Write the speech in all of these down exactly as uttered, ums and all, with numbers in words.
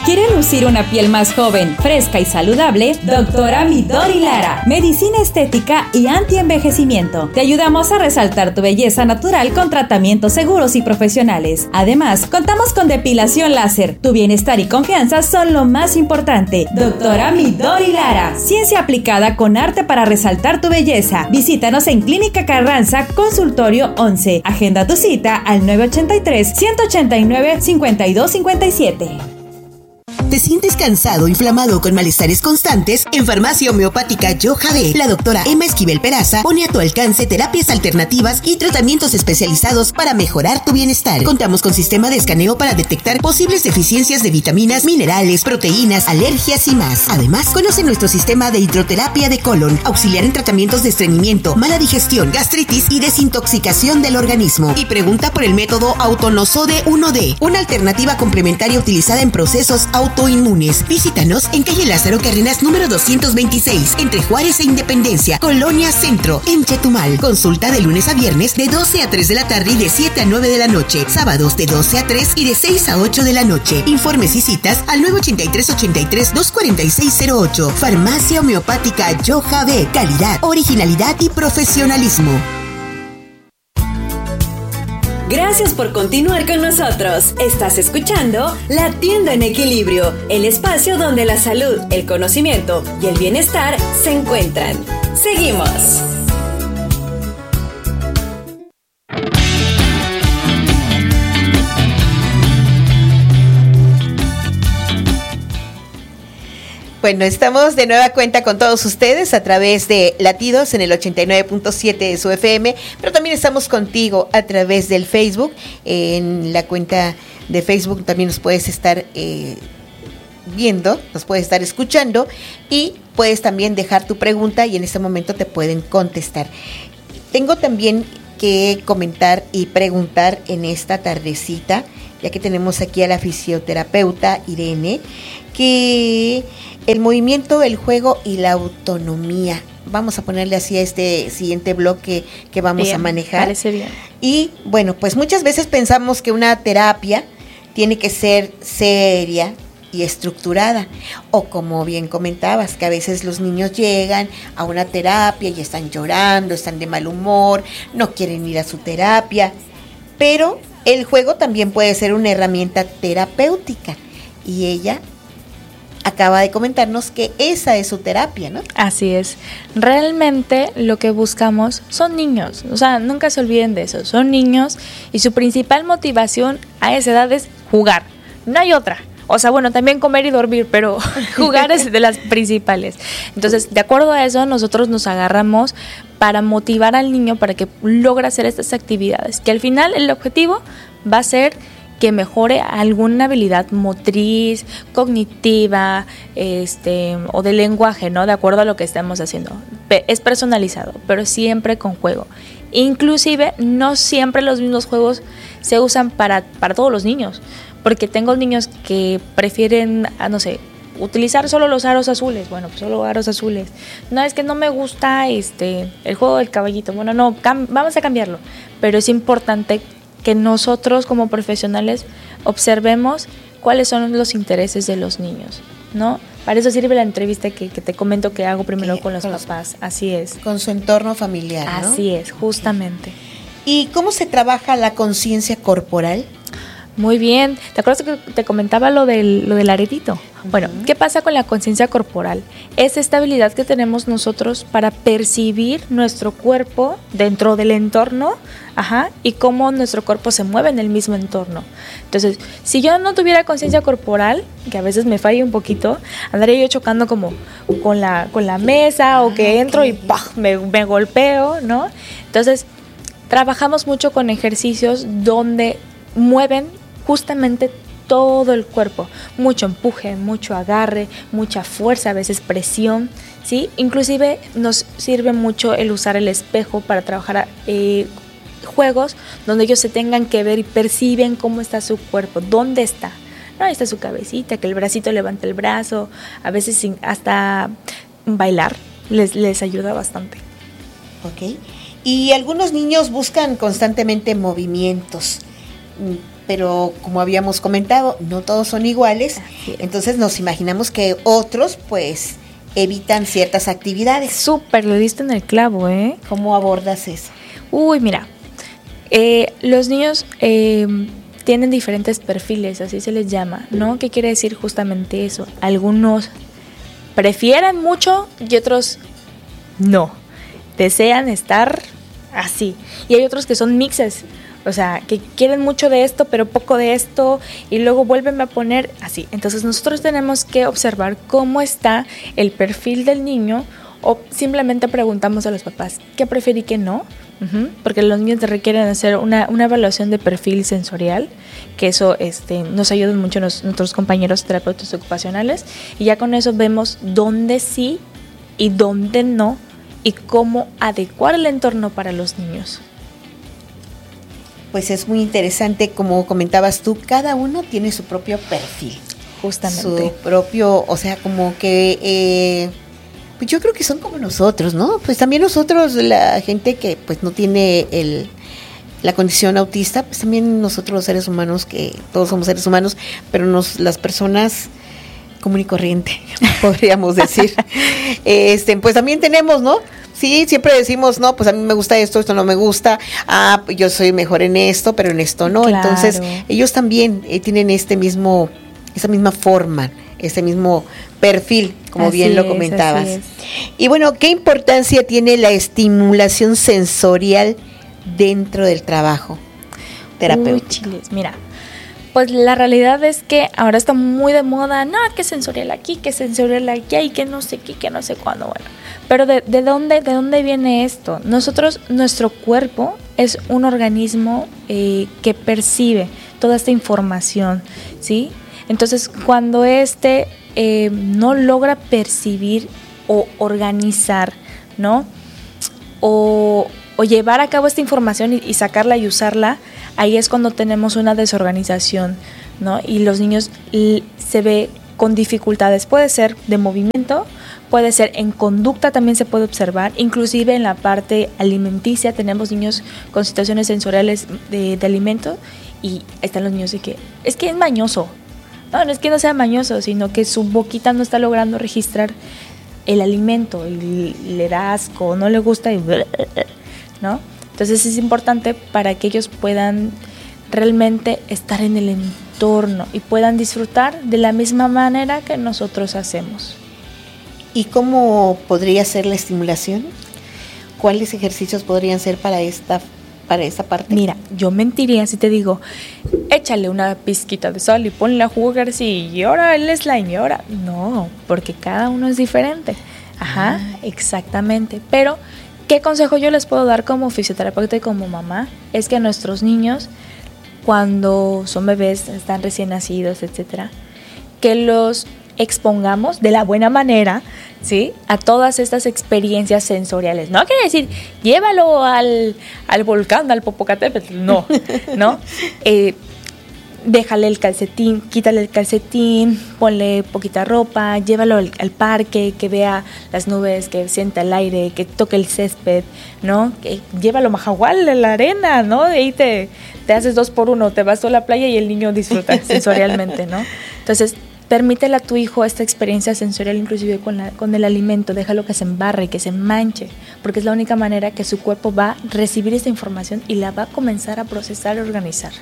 ¿Quiere lucir una piel más joven, fresca y saludable? Doctora Midori Lara, medicina estética y anti-envejecimiento. Te ayudamos a resaltar tu belleza natural con tratamientos seguros y profesionales. Además, contamos con depilación láser. Tu bienestar y confianza son lo más importante. Doctora Midori Lara, ciencia aplicada con arte para resaltar tu belleza. Visítanos en Clínica Carranza, Consultorio once. Agenda tu cita al nueve ochenta y tres, ciento ochenta y nueve, cincuenta y dos cincuenta y siete. ¿Te sientes cansado, inflamado o con malestares constantes? En Farmacia Homeopática Yohade, la doctora Emma Esquivel Peraza pone a tu alcance terapias alternativas y tratamientos especializados para mejorar tu bienestar. Contamos con sistema de escaneo para detectar posibles deficiencias de vitaminas, minerales, proteínas, alergias y más. Además, conoce nuestro sistema de hidroterapia de colon, auxiliar en tratamientos de estreñimiento, mala digestión, gastritis y desintoxicación del organismo. Y pregunta por el método Autonosode uno D, una alternativa complementaria utilizada en procesos auto inmunes. Visítanos en calle Lázaro Cárdenas número doscientos veintiséis, entre Juárez e Independencia, Colonia Centro, en Chetumal. Consulta de lunes a viernes de doce a tres de la tarde y de siete a nueve de la noche. Sábados de doce a tres y de seis a ocho de la noche. Informes y citas al nueve ochenta y tres, ochenta y tres, dos cuarenta y seis cero ocho. Farmacia Homeopática Yohade. Calidad, originalidad y profesionalismo. Gracias por continuar con nosotros. Estás escuchando Latiendo en Equilibrio, el espacio donde la salud, el conocimiento y el bienestar se encuentran. Seguimos. Bueno, estamos de nueva cuenta con todos ustedes a través de Latidos en el ochenta y nueve punto siete de su F M, pero también estamos contigo a través del Facebook. En la cuenta de Facebook también nos puedes estar eh, viendo, nos puedes estar escuchando y puedes también dejar tu pregunta y en este momento te pueden contestar. Tengo también que comentar y preguntar en esta tardecita, ya que tenemos aquí a la fisioterapeuta Irene, que el movimiento, el juego y la autonomía, vamos a ponerle así a este siguiente bloque que vamos bien, a manejar. Parece bien. Y bueno, pues muchas veces pensamos que una terapia tiene que ser seria y estructurada, o como bien comentabas, que a veces los niños llegan a una terapia y están llorando, están de mal humor, no quieren ir a su terapia, pero el juego también puede ser una herramienta terapéutica y ella acaba de comentarnos que esa es su terapia, ¿no? Así es. Realmente lo que buscamos son niños, o sea, nunca se olviden de eso, son niños y su principal motivación a esa edad es jugar, no hay otra. O sea, bueno, también comer y dormir, pero jugar es de las principales. Entonces, de acuerdo a eso, nosotros nos agarramos para motivar al niño para que logre hacer estas actividades, que al final el objetivo va a ser que mejore alguna habilidad motriz, cognitiva, este, o de lenguaje, ¿no? De acuerdo a lo que estamos haciendo. Es personalizado, pero siempre con juego. Inclusive, no siempre los mismos juegos se usan para, para todos los niños, porque tengo niños que prefieren, no sé, utilizar solo los aros azules. Bueno, pues solo aros azules. No, es que no me gusta este el juego del caballito. Bueno, no, cam- vamos a cambiarlo. Pero es importante que nosotros como profesionales observemos cuáles son los intereses de los niños, ¿no? Para eso sirve la entrevista que, que te comento que hago primero con los con papás. Los, así es. Con su entorno familiar, ¿no? Así es, justamente. ¿Y cómo se trabaja la conciencia corporal? Muy bien. ¿Te acuerdas que te comentaba lo del, lo del aretito? Bueno, ¿qué pasa con la conciencia corporal? Es esta habilidad que tenemos nosotros para percibir nuestro cuerpo dentro del entorno, ajá, y cómo nuestro cuerpo se mueve en el mismo entorno. Entonces, si yo no tuviera conciencia corporal, que a veces me falla un poquito, andaría yo chocando como con la, con la mesa, o que entro y ¡pah! Me, me golpeo, ¿no? Entonces, trabajamos mucho con ejercicios donde mueven justamente todo el cuerpo, mucho empuje, mucho agarre, mucha fuerza, a veces presión, ¿sí? Inclusive nos sirve mucho el usar el espejo para trabajar eh, juegos donde ellos se tengan que ver y perciben cómo está su cuerpo, dónde está. No, ahí está su cabecita, que el bracito levanta el brazo, a veces sin, hasta bailar les, les ayuda bastante. Ok. Y algunos niños buscan constantemente movimientos. pero como habíamos comentado, no todos son iguales, entonces nos imaginamos que otros pues evitan ciertas actividades. Súper, lo diste en el clavo, ¿eh? ¿Cómo abordas eso? Uy, mira, eh, los niños eh, tienen diferentes perfiles, así se les llama, ¿no? ¿Qué quiere decir justamente eso? Algunos prefieren mucho y otros no, desean estar así, y hay otros que son mixes. O sea, que quieren mucho de esto, pero poco de esto, y luego vuelven a poner así. Entonces nosotros tenemos que observar cómo está el perfil del niño, o simplemente preguntamos a los papás, ¿qué prefiere y qué no? Uh-huh. Porque los niños requieren hacer una, una evaluación de perfil sensorial, que eso este, nos ayudan mucho nos, nuestros compañeros terapeutas ocupacionales, y ya con eso vemos dónde sí y dónde no, y cómo adecuar el entorno para los niños. Pues es muy interesante, como comentabas tú, cada uno tiene su propio perfil. Justamente. Su propio, o sea, como que, eh, pues yo creo que son como nosotros, ¿no? Pues también nosotros, la gente que pues no tiene el, la condición autista, pues también nosotros los seres humanos, que todos somos seres humanos, pero nos, las personas común y corriente, podríamos decir, este, pues también tenemos, ¿no? Sí, siempre decimos, no, pues a mí me gusta esto, esto no me gusta, ah, yo soy mejor en esto, pero en esto no. Claro. Entonces, ellos también eh, tienen este mismo, esa misma forma, ese mismo perfil, como así bien lo comentabas. Es, y bueno, ¿qué importancia tiene la estimulación sensorial dentro del trabajo terapéutico? Uy, chiles, mira, pues la realidad es que ahora está muy de moda, no, que sensorial aquí, que sensorial allá, y que no sé qué, que no sé cuándo, bueno. Pero de, de dónde, ¿de dónde viene esto? Nosotros, nuestro cuerpo es un organismo eh, que percibe toda esta información, ¿sí? Entonces, cuando este eh, no logra percibir o organizar, ¿no? O, o llevar a cabo esta información y, y sacarla y usarla, ahí es cuando tenemos una desorganización, ¿no? Y los niños l- se ve con dificultades. Puede ser de movimiento, puede ser en conducta, también se puede observar, inclusive en la parte alimenticia tenemos niños con situaciones sensoriales de, de alimento, y están los niños de que es que es mañoso. No, no es que no sea mañoso, sino que su boquita no está logrando registrar el alimento y le da asco, no le gusta, y ¿no? Entonces es importante para que ellos puedan realmente estar en el entorno y puedan disfrutar de la misma manera que nosotros hacemos. ¿Y cómo podría ser la estimulación? ¿Cuáles ejercicios podrían ser para esta, para esta parte? Mira, yo mentiría si te digo, échale una pizquita de sal y ponle a jugar así, y ahora el slime, y ahora... No, porque cada uno es diferente. Ajá, ah. Exactamente. Pero, ¿qué consejo yo les puedo dar como fisioterapeuta y como mamá? Es que nuestros niños, cuando son bebés, están recién nacidos, etcétera, que los expongamos de la buena manera, ¿sí?, a todas estas experiencias sensoriales. No quiere decir, llévalo al, al volcán, al Popocatépetl, no, ¿no? Eh, déjale el calcetín, quítale el calcetín, ponle poquita ropa, llévalo al, al parque, que vea las nubes, que sienta el aire, que toque el césped, ¿no? Que, llévalo a Mahahual, a la arena, ¿no? De ahí te, te haces dos por uno, te vas a la playa y el niño disfruta sensorialmente, ¿no? Entonces, permítele a tu hijo esta experiencia sensorial, inclusive con, la, con el alimento, déjalo que se embarre, que se manche, porque es la única manera que su cuerpo va a recibir esta información y la va a comenzar a procesar y organizar.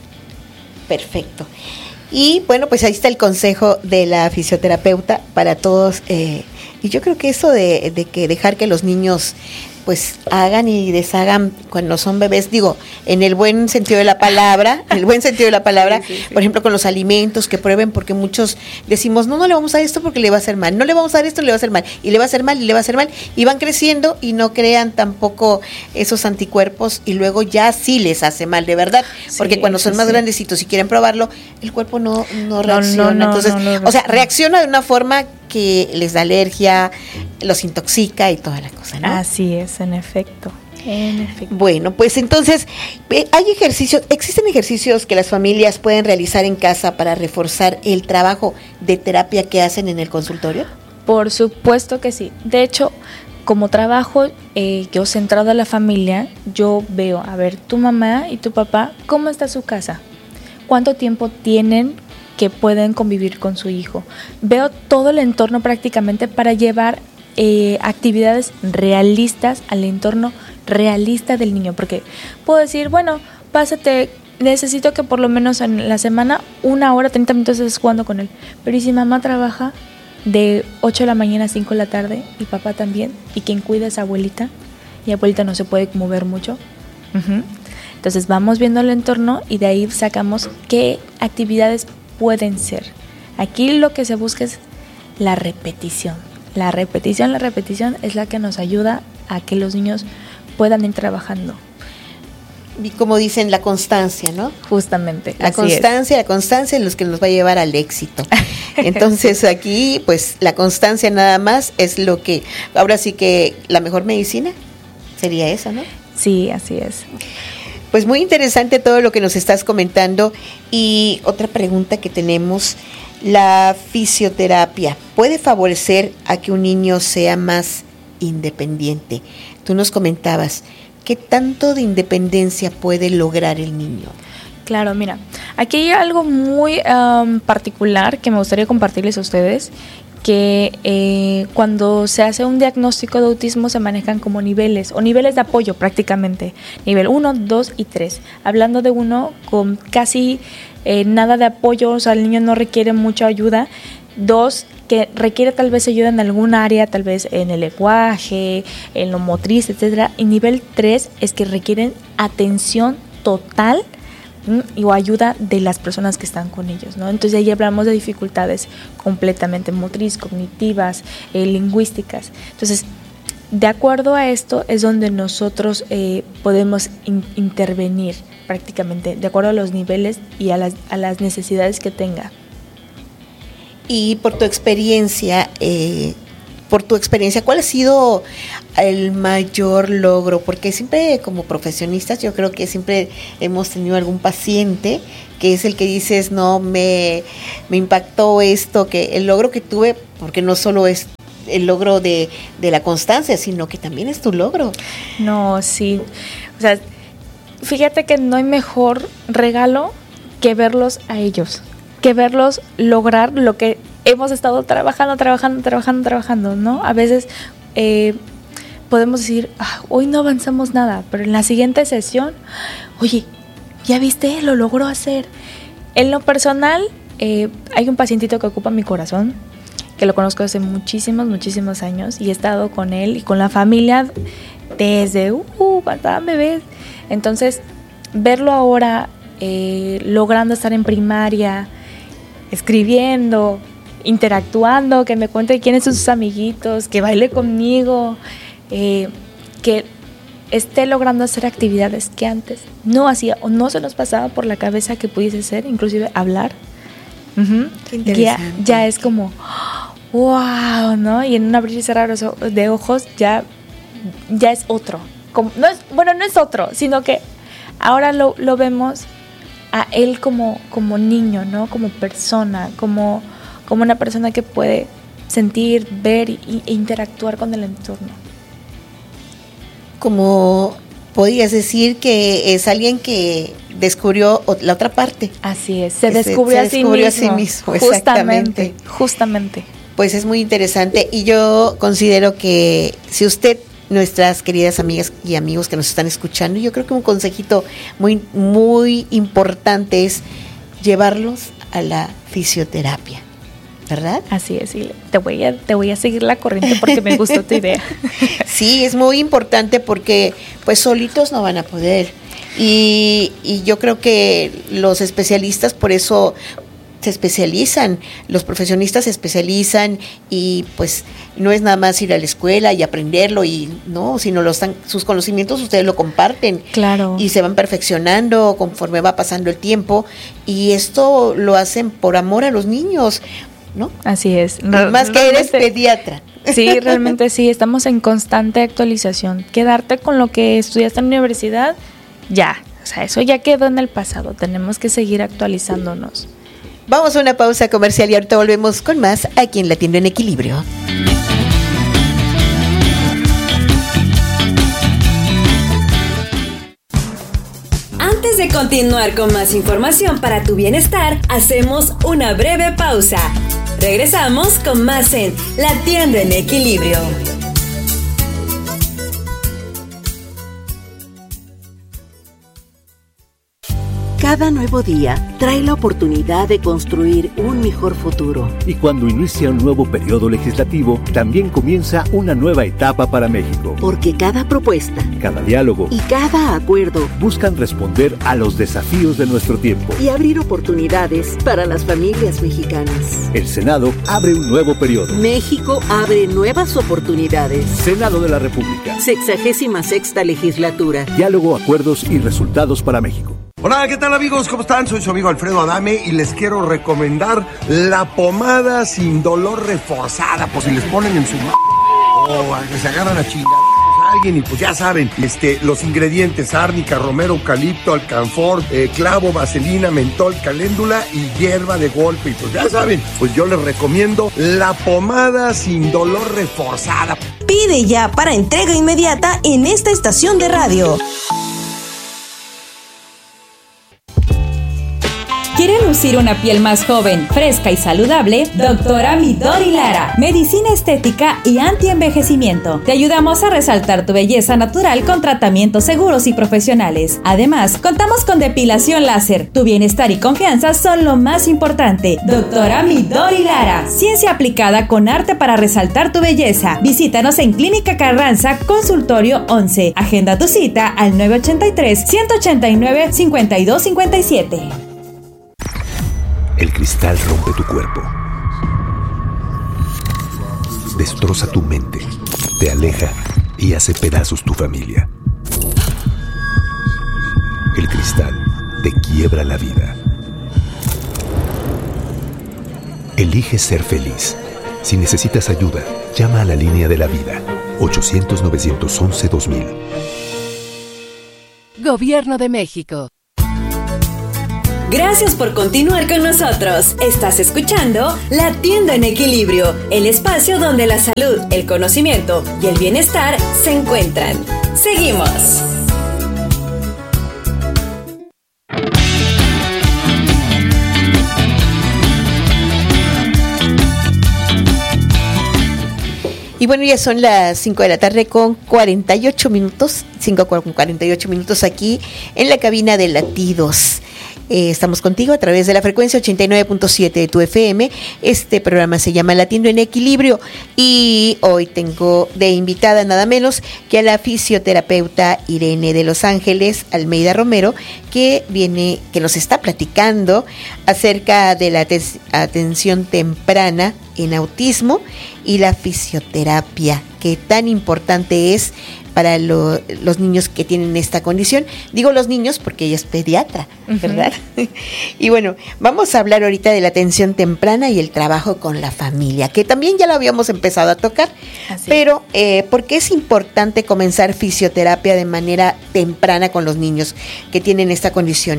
Perfecto. Y bueno, pues ahí está el consejo de la fisioterapeuta para todos. Eh, y yo creo que eso de, de que dejar que los niños pues hagan y deshagan cuando son bebés, digo, en el buen sentido de la palabra, en el buen sentido de la palabra, sí, sí, sí. Por ejemplo, con los alimentos, que prueben, porque muchos decimos, no, no le vamos a dar esto porque le va a hacer mal, no le vamos a dar esto, le va a hacer mal, y le va a hacer mal, y le va a hacer mal, y van creciendo y no crean tampoco esos anticuerpos, y luego ya sí les hace mal, de verdad, porque sí, cuando son sí, más sí. grandecitos y quieren probarlo, el cuerpo no, no reacciona, no, no, no, entonces, no, no, no, o sea, reacciona de una forma que les da alergia, los intoxica y toda la cosa, ¿no? Así es, en efecto. En efecto. Bueno, pues entonces, ¿hay ejercicios, existen ejercicios que las familias pueden realizar en casa para reforzar el trabajo de terapia que hacen en el consultorio? Por supuesto que sí. De hecho, como trabajo eh, yo centrado a la familia, yo veo, a ver, tu mamá y tu papá, ¿cómo está su casa? cuánto tiempo tienen que pueden convivir con su hijo. Veo todo el entorno prácticamente para llevar eh, actividades realistas al entorno realista del niño, porque puedo decir, bueno, pásate, necesito que por lo menos en la semana una hora, treinta minutos estés jugando con él, pero ¿y si mamá trabaja de ocho de la mañana a cinco de la tarde y papá también, y quien cuida es abuelita, y abuelita no se puede mover mucho? Uh-huh. Entonces vamos viendo el entorno y de ahí sacamos qué actividades pueden ser. Aquí lo que se busca es la repetición. La repetición, la repetición es la que nos ayuda a que los niños puedan ir trabajando. Y como dicen, la constancia, ¿no? Justamente. La constancia, es. la constancia es lo que nos va a llevar al éxito. Entonces aquí, pues la constancia nada más es lo que, ahora sí que la mejor medicina sería esa, ¿no? Sí, así es. Pues muy interesante todo lo que nos estás comentando. Y otra pregunta que tenemos, ¿la fisioterapia puede favorecer a que un niño sea más independiente? Tú nos comentabas, ¿qué tanto de independencia puede lograr el niño? Claro, mira, aquí hay algo muy um, particular que me gustaría compartirles a ustedes, que eh, cuando se hace un diagnóstico de autismo se manejan como niveles, o niveles de apoyo prácticamente, nivel uno, dos y tres. Hablando de uno, con casi eh, nada de apoyo, o sea, el niño no requiere mucha ayuda. Dos, que requiere tal vez ayuda en algún área, tal vez en el lenguaje, en lo motriz, etcétera. Y nivel tres es que requieren atención total y o ayuda de las personas que están con ellos, ¿no? Entonces ahí hablamos de dificultades completamente motriz, cognitivas, eh, lingüísticas. Entonces, de acuerdo a esto es donde nosotros eh, podemos in- intervenir prácticamente, de acuerdo a los niveles y a las, a las necesidades que tenga. Y por tu experiencia, eh, por tu experiencia, ¿cuál ha sido el mayor logro? Porque siempre como profesionistas yo creo que siempre hemos tenido algún paciente que es el que dices, no, me, me impactó esto, que el logro que tuve, porque no solo es el logro de, de la constancia, sino que también es tu logro. No, sí. O sea, fíjate que no hay mejor regalo que verlos a ellos, que verlos lograr lo que hemos estado trabajando, trabajando, trabajando, trabajando, ¿no? A veces eh, podemos decir, ah, hoy no avanzamos nada, pero en la siguiente sesión, oye, ¿ya viste? Lo logró hacer. En lo personal, eh, hay un pacientito que ocupa mi corazón, que lo conozco hace muchísimos, muchísimos años, y he estado con él y con la familia desde, uh, cuando estaban bebés. Entonces, verlo ahora eh, logrando estar en primaria, escribiendo, interactuando, que me cuente quiénes son sus amiguitos, que baile conmigo, eh, que esté logrando hacer actividades que antes no hacía o no se nos pasaba por la cabeza que pudiese ser, inclusive hablar. Uh-huh. Qué interesante. Ya, ya es como, wow, ¿no? Y en un abrir y cerrar de ojos ya, ya es otro. Como, no es, bueno, no es otro, sino que ahora lo, lo vemos a él como, como niño, ¿no? Como persona, como, como una persona que puede sentir, ver y, e interactuar con el entorno. Como podrías decir que es alguien que descubrió la otra parte. Así es, se se, descubrió, se a, sí descubrió mismo, a sí mismo. Justamente, justamente. Pues es muy interesante y yo considero que si usted, nuestras queridas amigas y amigos que nos están escuchando, yo creo que un consejito muy, muy importante es llevarlos a la fisioterapia, ¿verdad? Así es, y te voy a, te voy a seguir la corriente porque me gustó tu idea. Sí, es muy importante porque pues solitos no van a poder y, y yo creo que los especialistas por eso se especializan, los profesionistas se especializan y pues no es nada más ir a la escuela y aprenderlo y no, sino los están, sus conocimientos ustedes lo comparten. Claro. Y se van perfeccionando conforme va pasando el tiempo y esto lo hacen por amor a los niños, ¿no? Así es. Re- más que eres pediatra. Sí, realmente sí, estamos en constante actualización. Quedarte con lo que estudiaste en la universidad, ya, o sea, eso ya quedó en el pasado, tenemos que seguir actualizándonos. Vamos a una pausa comercial y ahorita volvemos con más aquí en Latiendo en Equilibrio. Antes de continuar con más información para tu bienestar, hacemos una breve pausa. Regresamos con más en Latiendo en Equilibrio. Cada nuevo día trae la oportunidad de construir un mejor futuro. Y cuando inicia un nuevo periodo legislativo, también comienza una nueva etapa para México. Porque cada propuesta, cada diálogo y cada acuerdo buscan responder a los desafíos de nuestro tiempo y abrir oportunidades para las familias mexicanas. El Senado abre un nuevo periodo. México abre nuevas oportunidades. Senado de la República. Sexagésima sexta legislatura. Diálogo, acuerdos y resultados para México. Hola, ¿qué tal amigos? ¿Cómo están? Soy su amigo Alfredo Adame y les quiero recomendar la pomada sin dolor reforzada, por si les ponen en su mano o a que se agarran a chingar a alguien y pues ya saben, este, los ingredientes: árnica, romero, eucalipto, alcanfor, eh, clavo, vaselina, mentol, caléndula y hierba de golpe. Y pues ya saben, pues yo les recomiendo la pomada sin dolor reforzada. Pide ya para entrega inmediata en esta estación de radio. ¿Quiere lucir una piel más joven, fresca y saludable? Doctora Midori Lara, medicina estética y anti-envejecimiento. Te ayudamos a resaltar tu belleza natural con tratamientos seguros y profesionales. Además, contamos con depilación láser. Tu bienestar y confianza son lo más importante. Doctora Midori Lara, ciencia aplicada con arte para resaltar tu belleza. Visítanos en Clínica Carranza, Consultorio once. Agenda tu cita al nueve ocho tres, uno ocho nueve, cinco dos cinco siete. El cristal rompe tu cuerpo, destroza tu mente, te aleja y hace pedazos tu familia. El cristal te quiebra la vida. Elige ser feliz. Si necesitas ayuda, llama a la línea de la vida, ochocientos, novecientos once, dos mil. Gobierno de México. Gracias por continuar con nosotros. Estás escuchando Latiendo en Equilibrio, el espacio donde la salud, el conocimiento y el bienestar se encuentran. Seguimos. Y bueno, ya son las cinco de la tarde con cuarenta y ocho minutos, cinco con cuarenta y ocho minutos aquí en la cabina de Latidos. Eh, estamos contigo a través de la frecuencia ochenta y nueve punto siete de tu F M. Este programa se llama Latiendo en Equilibrio y hoy tengo de invitada nada menos que a la fisioterapeuta Irene de Los Ángeles Almeida Romero, que viene, que nos está platicando acerca de la te- atención temprana en autismo y la fisioterapia, que tan importante es para lo, los niños que tienen esta condición. Digo los niños porque ella es pediatra, ¿verdad? Uh-huh. Y bueno, vamos a hablar ahorita de la atención temprana y el trabajo con la familia, que también ya lo habíamos empezado a tocar. Así. Pero, eh, ¿por qué es importante comenzar fisioterapia de manera temprana con los niños que tienen esta condición?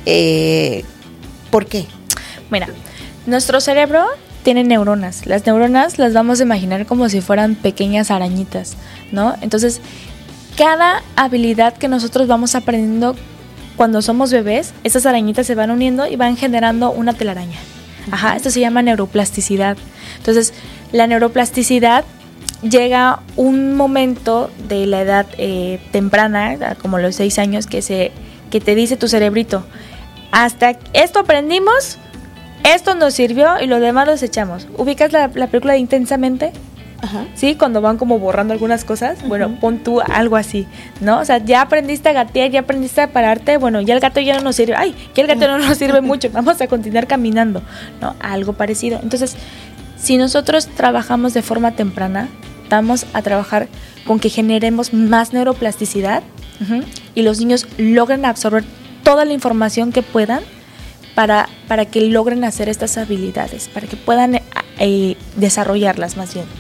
Eh, ¿Por qué? Mira, nuestro cerebro tiene neuronas. Las neuronas las vamos a imaginar como si fueran pequeñas arañitas, ¿no? Entonces, cada habilidad que nosotros vamos aprendiendo cuando somos bebés, esas arañitas se van uniendo y van generando una telaraña. Ajá, esto se llama neuroplasticidad. Entonces, la neuroplasticidad llega un momento de la edad eh, temprana, como los seis años, que, se, que te dice tu cerebrito, hasta esto aprendimos, esto nos sirvió y lo demás lo desechamos. ¿Ubicas la, la película de Intensamente? Ajá. ¿Sí? Cuando van como borrando algunas cosas. Uh-huh. Bueno, pon tú algo así, ¿no? O sea, ya aprendiste a gatear, ya aprendiste a pararte. Bueno, ya el gato ya no nos sirve. ¡Ay! Que el gato no nos sirve mucho. Vamos a continuar caminando, ¿no? Algo parecido. Entonces, si nosotros trabajamos de forma temprana, vamos a trabajar con que generemos más neuroplasticidad, uh-huh, y los niños logren absorber toda la información que puedan para, para que logren hacer estas habilidades, para que puedan eh, desarrollarlas más bien.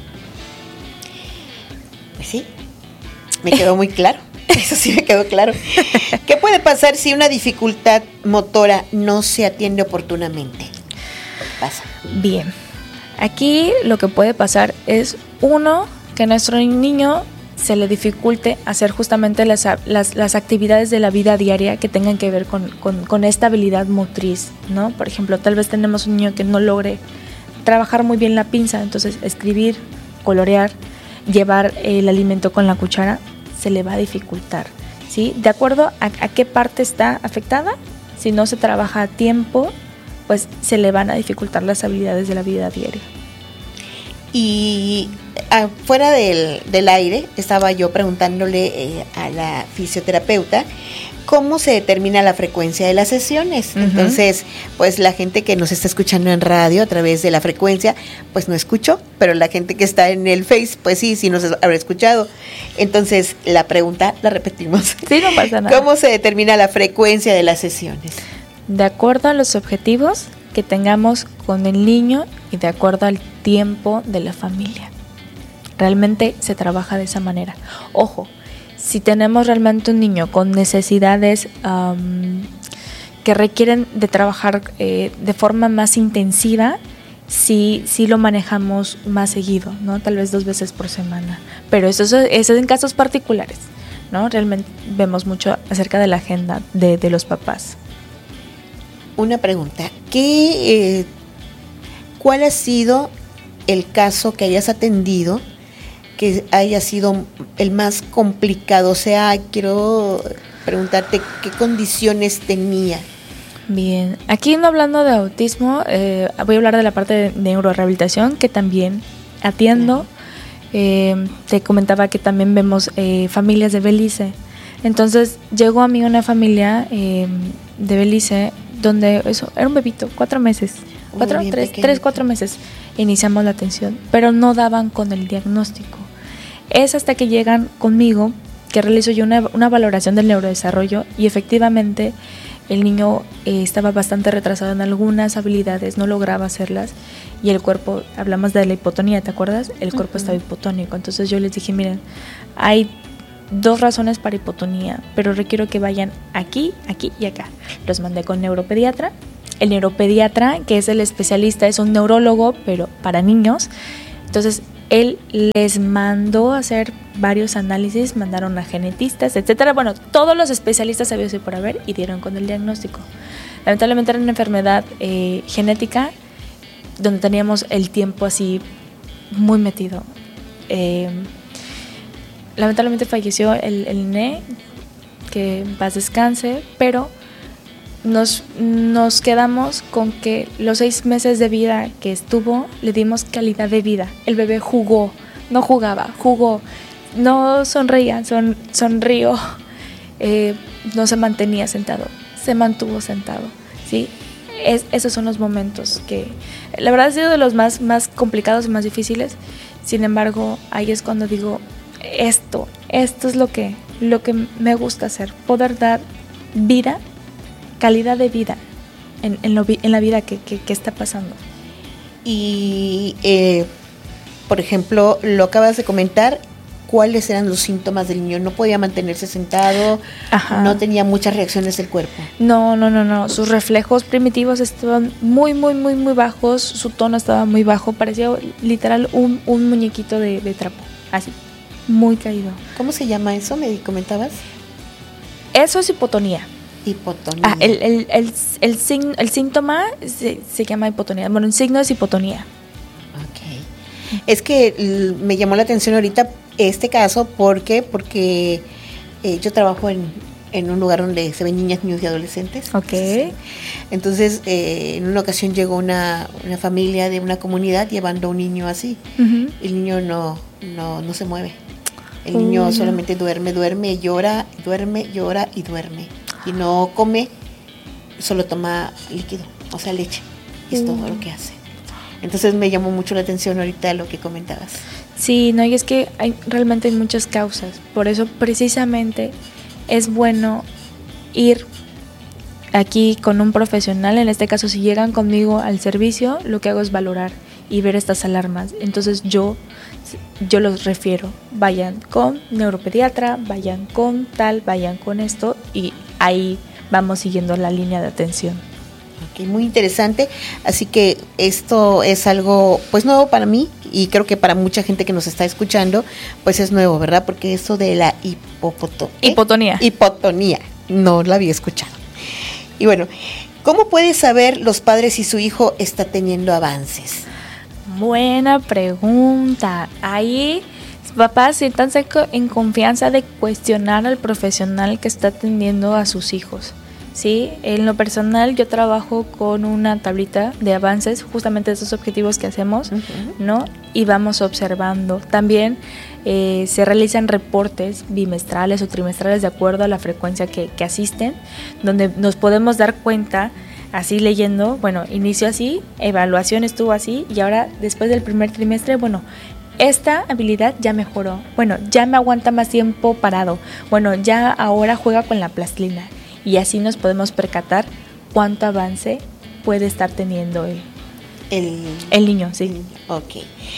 Sí, me quedó muy claro. Eso sí me quedó claro. ¿Qué puede pasar si una dificultad motora no se atiende oportunamente? ¿Qué pasa? Bien, aquí lo que puede pasar es, uno, que nuestro niño se le dificulte hacer justamente las, las, las actividades de la vida diaria que tengan que ver con, con, con esta habilidad motriz, ¿no? Por ejemplo, tal vez tenemos un niño que no logre trabajar muy bien la pinza, entonces escribir, colorear, llevar el alimento con la cuchara, se le va a dificultar, ¿sí? De acuerdo a, a qué parte está afectada, si no se trabaja a tiempo, pues se le van a dificultar las habilidades de la vida diaria. Y ah, fuera del, del aire, estaba yo preguntándole eh, a la fisioterapeuta cómo se determina la frecuencia de las sesiones. Uh-huh. Entonces, pues la gente que nos está escuchando en radio a través de la frecuencia, pues no escuchó, pero la gente que está en el Face, pues sí, sí nos habrá escuchado. Entonces, la pregunta la repetimos. Sí, no pasa nada. ¿Cómo se determina la frecuencia de las sesiones? De acuerdo a los objetivos que tengamos con el niño y de acuerdo al tiempo de la familia. Realmente se trabaja de esa manera. Ojo, si tenemos realmente un niño con necesidades um, que requieren de trabajar eh, de forma más intensiva, sí, sí lo manejamos más seguido, ¿no? Tal vez dos veces por semana. Pero eso, eso es en casos particulares, ¿no? Realmente vemos mucho acerca de la agenda de, de los papás. Una pregunta, ¿qué, eh, ¿cuál ha sido el caso que hayas atendido que haya sido el más complicado? O sea, quiero preguntarte qué condiciones tenía. Bien, aquí no hablando de autismo, eh, voy a hablar de la parte de neurorehabilitación que también atiendo. Eh, te comentaba que también vemos eh, familias de Belice. Entonces llegó a mí una familia eh, de Belice donde eso era un bebito, cuatro meses, cuatro, tres, tres, cuatro meses. Iniciamos la atención, pero no daban con el diagnóstico. Es hasta que llegan conmigo que realizo yo una, una valoración del neurodesarrollo y efectivamente el niño eh, estaba bastante retrasado en algunas habilidades, no lograba hacerlas y el cuerpo, hablamos de la hipotonía, ¿te acuerdas? El cuerpo uh-huh. estaba hipotónico. Entonces yo les dije, miren, hay dos razones para hipotonía, pero requiero que vayan aquí, aquí y acá. Los mandé con neuropediatra. El neuropediatra, que es el especialista, es un neurólogo, pero para niños. Entonces, él les mandó a hacer varios análisis, mandaron a genetistas, etcétera. Bueno, todos los especialistas sabidos y por haber y dieron con el diagnóstico. Lamentablemente era una enfermedad eh, genética donde teníamos el tiempo así muy metido. Eh, lamentablemente falleció el, el nene, que en paz descanse, pero Nos, nos quedamos con que los seis meses de vida que estuvo, le dimos calidad de vida. El bebé jugó, no jugaba, jugó, no sonreía, son, sonrió, eh, no se mantenía sentado, se mantuvo sentado, ¿sí? Es, esos son los momentos que, la verdad, ha sido de los más, más complicados y más difíciles. Sin embargo, ahí es cuando digo, esto, esto es lo que, lo que me gusta hacer, poder dar vida, calidad de vida en, en, lo, en la vida que, que, que está pasando. Y, eh, por ejemplo, lo acabas de comentar, ¿cuáles eran los síntomas del niño? ¿No podía mantenerse sentado? Ajá. ¿No tenía muchas reacciones del cuerpo? No, no, no, no. Sus reflejos primitivos estaban muy, muy, muy, muy bajos. Su tono estaba muy bajo. Parecía literal un, un muñequito de, de trapo. Así, muy caído. ¿Cómo se llama eso? ¿Me comentabas? Eso es hipotonía. Hipotonía. Ah, el, el, el, el, sign, el síntoma se, se llama hipotonía. Bueno, el signo es hipotonía. Ok. Es que me llamó la atención ahorita este caso, ¿por qué? Porque eh, yo trabajo en, en un lugar donde se ven niñas, niños y adolescentes. Ok. Entonces, eh, en una ocasión llegó una, una familia de una comunidad llevando a un niño así. Uh-huh. El niño no, no, no se mueve. El uh-huh. niño solamente duerme, duerme, llora, duerme, llora y duerme. Y no come, solo toma líquido, o sea, leche. Es uh. todo lo que hace. Entonces me llamó mucho la atención ahorita lo que comentabas. Sí, no, y es que hay realmente hay muchas causas. Por eso precisamente es bueno ir aquí con un profesional. En este caso, si llegan conmigo al servicio, lo que hago es valorar y ver estas alarmas. Entonces yo, yo los refiero. Vayan con neuropediatra, vayan con tal, vayan con esto y ahí vamos siguiendo la línea de atención. Okay, muy interesante, así que esto es algo pues nuevo para mí y creo que para mucha gente que nos está escuchando pues es nuevo, ¿verdad? Porque eso de la hipopoto- ¿eh? hipotonía. hipotonía, no la había escuchado. Y bueno, ¿cómo puede saber los padres si su hijo está teniendo avances? Buena pregunta. Ahí, papás, siéntanse en confianza de cuestionar al profesional que está atendiendo a sus hijos. Sí, en lo personal yo trabajo con una tablita de avances, justamente de esos objetivos que hacemos, uh-huh. ¿no? Y vamos observando. También eh, se realizan reportes bimestrales o trimestrales de acuerdo a la frecuencia que, que asisten, donde nos podemos dar cuenta, así leyendo, bueno, inició así, evaluación estuvo así, y ahora después del primer trimestre, bueno, esta habilidad ya mejoró, bueno, ya me aguanta más tiempo parado, bueno, ya ahora juega con la plastilina. Y así nos podemos percatar cuánto avance puede estar teniendo el, el, el niño, sí. Ok.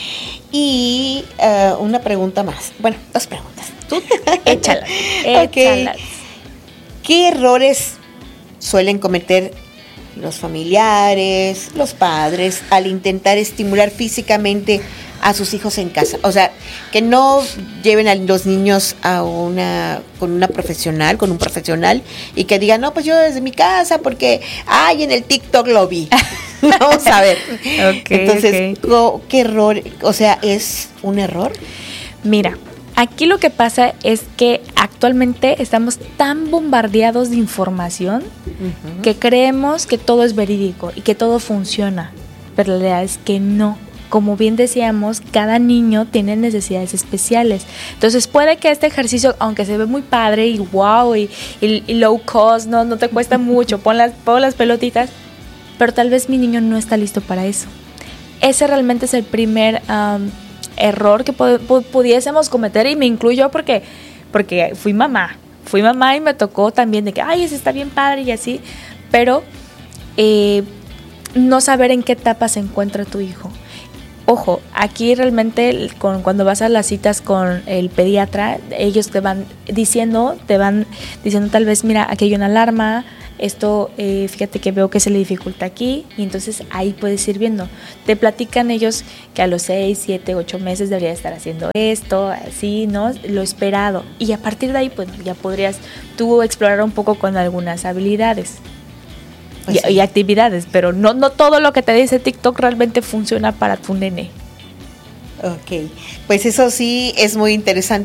Y uh, una pregunta más. Bueno, dos preguntas. Tú échalas. Okay. Échalas. ¿Qué errores suelen cometer los familiares, los padres, al intentar estimular físicamente a sus hijos en casa? O sea, que no lleven a los niños a una con una profesional, con un profesional y que digan, no, pues yo desde mi casa porque, ay, en el TikTok lo vi. Vamos a ver. Okay, Entonces, okay. ¿qué error? O sea, ¿es un error? Mira, aquí lo que pasa es que actualmente estamos tan bombardeados de información uh-huh. que creemos que todo es verídico y que todo funciona, pero la realidad es que no. Como bien decíamos, cada niño tiene necesidades especiales. Entonces puede que este ejercicio, aunque se ve muy padre y wow y, y, y low cost, no, no te cuesta mucho, pon las, pon las pelotitas, pero tal vez mi niño no está listo para eso. Ese realmente es el primer um, error que pod- pod- pudiésemos cometer, y me incluyo porque, porque fui mamá. Fui mamá y me tocó también de que, ay, ese está bien padre y así, pero eh, no saber en qué etapa se encuentra tu hijo. Ojo, aquí realmente con, cuando vas a las citas con el pediatra, ellos te van diciendo, te van diciendo tal vez, mira, aquí hay una alarma, esto, eh, fíjate que veo que se le dificulta aquí, y entonces ahí puedes ir viendo. Te platican ellos que a los seis, siete, ocho meses debería estar haciendo esto, así, ¿no? Lo esperado. Y a partir de ahí, pues ya podrías tú explorar un poco con algunas habilidades. Pues y, sí. y actividades, pero no, no todo lo que te dice TikTok realmente funciona para tu nene. Ok, pues eso sí es muy interesante.